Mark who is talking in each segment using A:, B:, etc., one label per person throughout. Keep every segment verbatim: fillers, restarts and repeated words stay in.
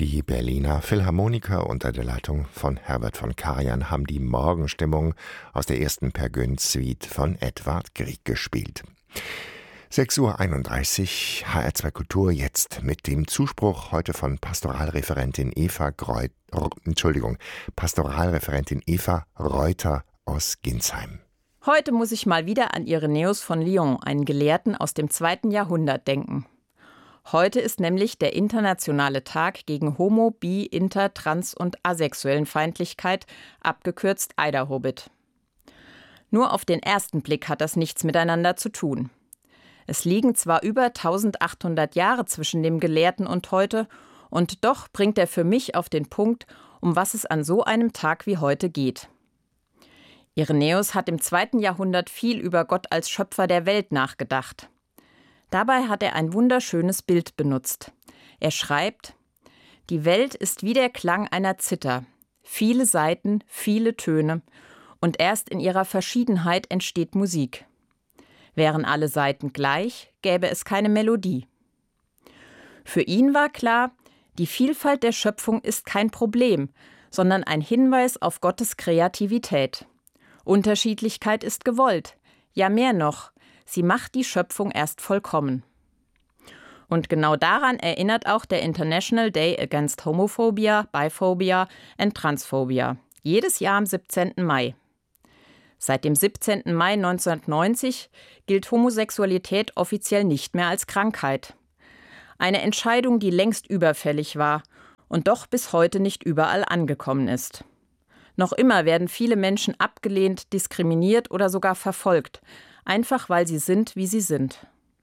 A: Die Berliner Philharmoniker unter der Leitung von Herbert von Karajan haben die Morgenstimmung aus der ersten Per Gynt-Suite von Edvard Grieg gespielt. sechs Uhr einunddreißig, H R zwei Kultur jetzt mit dem Zuspruch heute von Pastoralreferentin Eva Greut, Entschuldigung, Pastoralreferentin Eva Reuter aus Ginsheim.
B: Heute muss ich mal wieder an Irenäus von Lyon, einen Gelehrten aus dem zweiten Jahrhundert, denken. Heute ist nämlich der internationale Tag gegen Homo-, Bi-, Inter-, Trans- und Asexuellenfeindlichkeit, abgekürzt Aidahobit. Nur auf den ersten Blick hat das nichts miteinander zu tun. Es liegen zwar über eintausendachthundert Jahre zwischen dem Gelehrten und heute, und doch bringt er für mich auf den Punkt, um was es an so einem Tag wie heute geht. Irenäus hat im zweiten Jahrhundert viel über Gott als Schöpfer der Welt nachgedacht. Dabei hat er ein wunderschönes Bild benutzt. Er schreibt: Die Welt ist wie der Klang einer Zither. Viele Saiten, viele Töne. Und erst in ihrer Verschiedenheit entsteht Musik. Wären alle Saiten gleich, gäbe es keine Melodie. Für ihn war klar, die Vielfalt der Schöpfung ist kein Problem, sondern ein Hinweis auf Gottes Kreativität. Unterschiedlichkeit ist gewollt. Ja, mehr noch. Sie macht die Schöpfung erst vollkommen. Und genau daran erinnert auch der International Day Against Homophobia, Biphobia and Transphobia. Jedes Jahr am siebzehnten Mai. Seit dem siebzehnten Mai neunzehnhundertneunzig gilt Homosexualität offiziell nicht mehr als Krankheit. Eine Entscheidung, die längst überfällig war und doch bis heute nicht überall angekommen ist. Noch immer werden viele Menschen abgelehnt, diskriminiert oder sogar verfolgt, einfach weil sie sind, wie sie sind.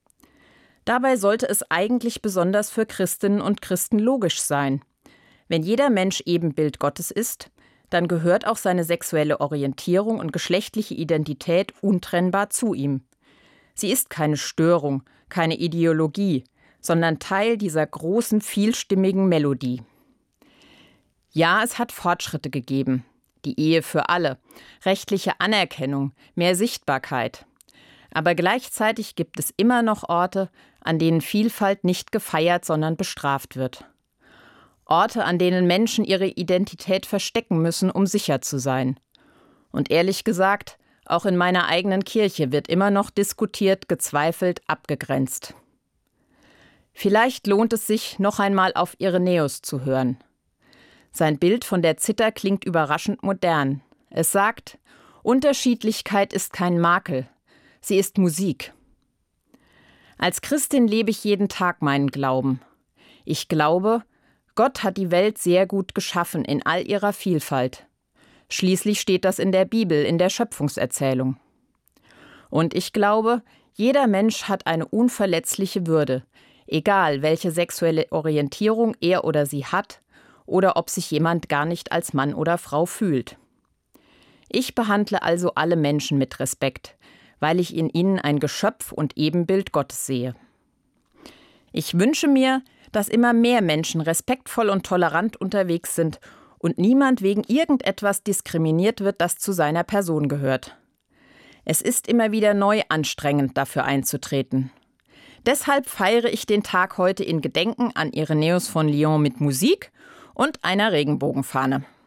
B: Dabei sollte es eigentlich besonders für Christinnen und Christen logisch sein. Wenn jeder Mensch Ebenbild Gottes ist, dann gehört auch seine sexuelle Orientierung und geschlechtliche Identität untrennbar zu ihm. Sie ist keine Störung, keine Ideologie, sondern Teil dieser großen, vielstimmigen Melodie. Ja, es hat Fortschritte gegeben. Die Ehe für alle, rechtliche Anerkennung, mehr Sichtbarkeit. Aber gleichzeitig gibt es immer noch Orte, an denen Vielfalt nicht gefeiert, sondern bestraft wird. Orte, an denen Menschen ihre Identität verstecken müssen, um sicher zu sein. Und ehrlich gesagt, auch in meiner eigenen Kirche wird immer noch diskutiert, gezweifelt, abgegrenzt. Vielleicht lohnt es sich, noch einmal auf Irenäus zu hören. Sein Bild von der Zither klingt überraschend modern. Es sagt, Unterschiedlichkeit ist kein Makel. Sie ist Musik. Als Christin lebe ich jeden Tag meinen Glauben. Ich glaube, Gott hat die Welt sehr gut geschaffen in all ihrer Vielfalt. Schließlich steht das in der Bibel, in der Schöpfungserzählung. Und ich glaube, jeder Mensch hat eine unverletzliche Würde, egal welche sexuelle Orientierung er oder sie hat oder ob sich jemand gar nicht als Mann oder Frau fühlt. Ich behandle also alle Menschen mit Respekt, weil ich in ihnen ein Geschöpf und Ebenbild Gottes sehe. Ich wünsche mir, dass immer mehr Menschen respektvoll und tolerant unterwegs sind und niemand wegen irgendetwas diskriminiert wird, das zu seiner Person gehört. Es ist immer wieder neu anstrengend, dafür einzutreten. Deshalb feiere ich den Tag heute in Gedenken an Irenäus von Lyon mit Musik und einer Regenbogenfahne.